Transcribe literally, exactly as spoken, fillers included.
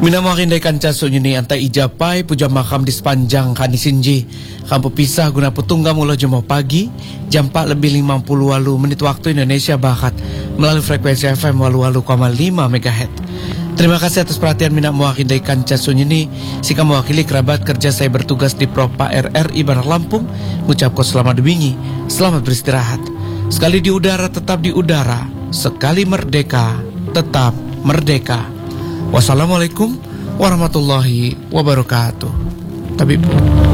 Minamahindai kanca sunyuni antai ijapai puja makam di sepanjang kanisinji. Kampu pisah guna putungga mula jam pagi jam empat lebih lima puluh walu menit waktu Indonesia Barat melalui frekuensi F M walu walu koma lima megahertz. Terima kasih atas perhatian minat mewakili kanca sunyuni. Sika mewakili kerabat kerja saya bertugas di Propa R R I Barat Lampung. Mengucapkan selamat dibingi, selamat beristirahat. Sekali di udara tetap di udara, sekali merdeka tetap merdeka. Wassalamualaikum warahmatullahi wabarakatuh. Tabib.